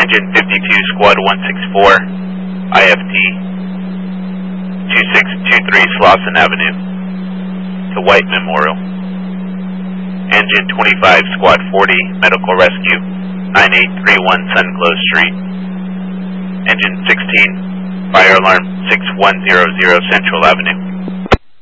Engine 52, Squad 164, IFT 2623 Slauson Avenue to White Memorial. Engine 25, Squad 40, Medical Rescue 9831 Sunglow Street. Engine 16, Fire Alarm 6100 Central Avenue.